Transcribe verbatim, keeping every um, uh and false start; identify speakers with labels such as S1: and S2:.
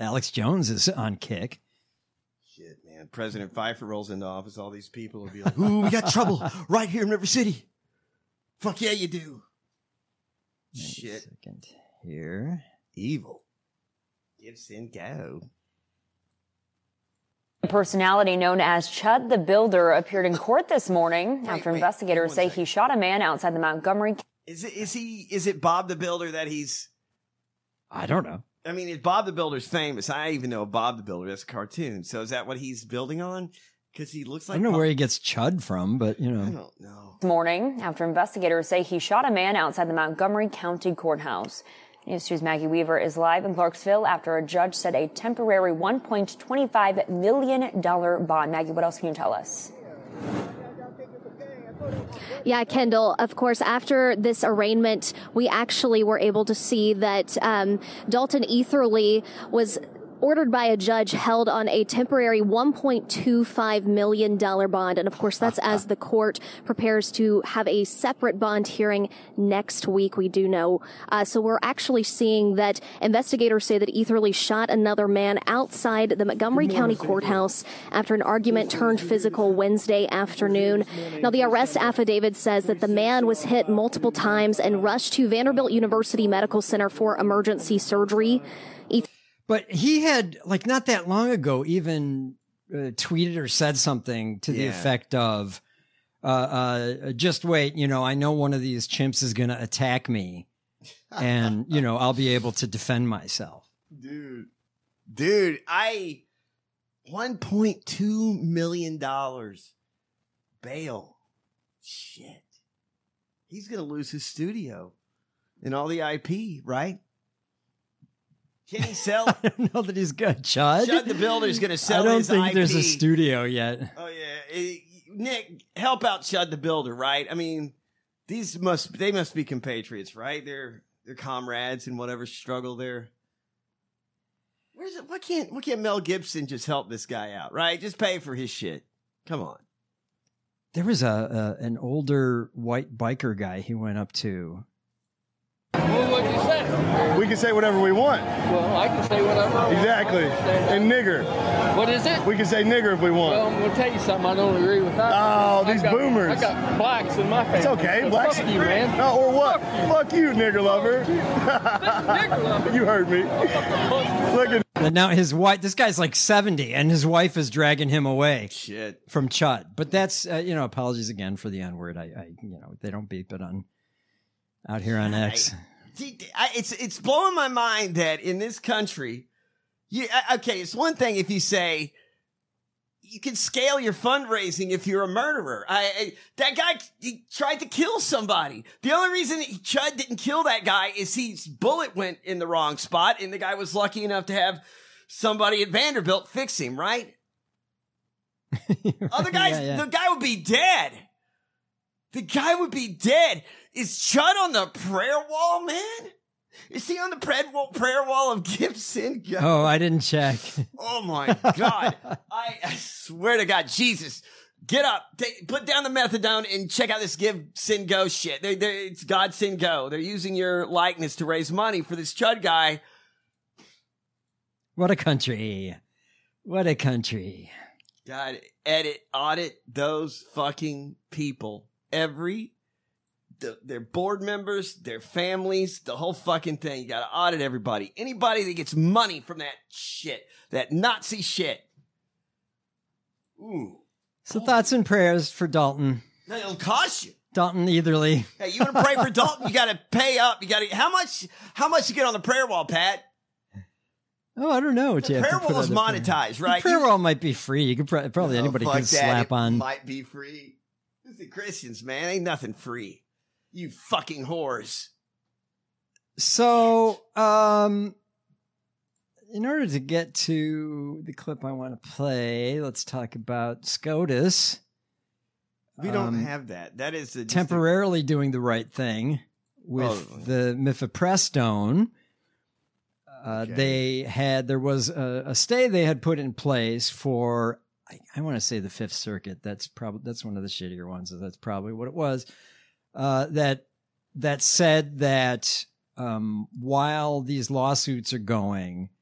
S1: Alex Jones is on kick.
S2: Shit, man. President Pfeiffer rolls into office. All these people will be like, ooh, we got trouble right here in River City. Fuck yeah, you do.
S1: Wait
S2: Shit.
S1: a second here.
S2: Evil. Give Sin go.
S3: A personality known as Chud the Builder appeared in court this morning
S2: Wait,
S3: after
S2: wait,
S3: investigators say
S2: second.
S3: he shot a man outside the Montgomery.
S2: Is it? Is he? Is it Bob the Builder that he's?
S1: I don't know.
S2: I mean, if Bob the Builder's famous, I even know Bob the Builder. That's a cartoon. So is that what he's building on? Because he looks like.
S1: I don't know
S2: Bob.
S1: where he gets Chud from, but you know.
S2: I don't know.
S3: This morning after investigators say he shot a man outside the Montgomery County Courthouse. News two's Maggie Weaver is live in Clarksville after a judge set a temporary one point two five million dollars bond. Maggie, what else can you tell us?
S4: Yeah, Kendall, of course, after this arraignment, we actually were able to see that um, Dalton Etherly was ordered by a judge held on a temporary one point two five million dollars bond. And of course, that's as the court prepares to have a separate bond hearing next week, we do know. Uh, so we're actually seeing that investigators say that Etherly shot another man outside the Montgomery County Courthouse after an argument turned physical Wednesday afternoon. Now, the arrest affidavit says that the man was hit multiple times and rushed to Vanderbilt University Medical Center for emergency surgery.
S1: But he had, like, not that long ago, even uh, tweeted or said something to the
S2: Yeah.
S1: effect of, uh, uh, just wait, you know, I know one of these chimps is going to attack me and, you know, I'll be able to defend myself.
S2: Dude. Dude, I. one point two million dollars bail. Shit. He's going to lose his studio and all the I P, right? Can he sell?
S1: I don't know that he's good. Chud?
S2: Chud the Builder's going to sell
S1: I don't
S2: his
S1: think
S2: I P.
S1: there's a studio yet.
S2: Oh, yeah. Eh, Nick, help out Chud the Builder, right? I mean, these must, they must be compatriots, right? They're, they're comrades in whatever struggle they're. Where's it? Why can't, why can't Mel Gibson just help this guy out, right? Just pay for his shit. Come on.
S1: There was a, a an older white biker guy he went up to.
S5: Well, what'd you say?
S6: We can say whatever we want.
S5: Well, I can say whatever I want.
S6: Exactly. And nigger.
S5: What is it?
S6: We can say nigger if we want.
S5: Well, I'm going to tell you something. I don't agree with that.
S6: Oh,
S5: I
S6: these
S5: got,
S6: boomers.
S5: I got blacks in my family.
S6: It's okay.
S5: So
S6: Blacks.
S5: fuck you, man.
S6: No, or what? Fuck you, nigger lover.
S5: Nigger lover.
S6: You heard me. Look at.
S1: And now his wife, this guy's like seventy, and his wife is dragging him away
S2: Shit.
S1: from Chud. But that's, uh, you know, apologies again for the N word. I, I, you know, they don't beep it on out here on X.
S2: See, I, it's it's blowing my mind that in this country, you I- okay. It's one thing if you say you can scale your fundraising if you're a murderer. I, I that guy he tried to kill somebody. The only reason he, Chud didn't kill that guy is his bullet went in the wrong spot, and the guy was lucky enough to have somebody at Vanderbilt fix him. Right? Other guys,
S1: Yeah, yeah.
S2: the guy would be dead. The guy would be dead. Is Chud on the prayer wall, man? Is he on the prayer wall, prayer wall of Gibson?
S1: Oh, I didn't check.
S2: Oh my God. I, I swear to God, Jesus, get up, take, put down the methadone and check out this Give Sin Go shit. They, they, it's God Sin Go. They're using your likeness to raise money for this Chud guy.
S1: What a country. What a country.
S2: God, edit, audit those fucking people. Every, the, their board members, their families, the whole fucking thing. You gotta audit everybody. Anybody that gets money from that shit, that Nazi shit. Ooh.
S1: So thoughts and prayers for Dalton.
S2: It'll cost you.
S1: Dalton Etherly.
S2: Hey, you want to pray for Dalton? You got to pay up. You got to. How much? How much you get on the prayer wall, Pat?
S1: Oh, I don't know what
S2: The
S1: you have
S2: prayer
S1: to put
S2: wall is
S1: on the prayer.
S2: monetized, right?
S1: The prayer
S2: You-
S1: wall might be free. You could pro- probably
S2: Oh,
S1: anybody
S2: fuck
S1: can
S2: that.
S1: slap
S2: It
S1: on.
S2: Might be free. This is the Christians, man. Ain't nothing free. You fucking whores.
S1: So, um, in order to get to the clip I want to play, let's talk about SCOTUS.
S2: We don't
S1: Um,
S2: have that. That is a,
S1: temporarily doing the right thing with
S2: Oh.
S1: the mifepristone. Uh,
S2: Okay.
S1: They had, there was a, a stay they had put in place for, I, I want to say the Fifth Circuit. That's probably, that's one of the shittier ones. So that's probably what it was. Uh, that, that said that, um, while these lawsuits are going,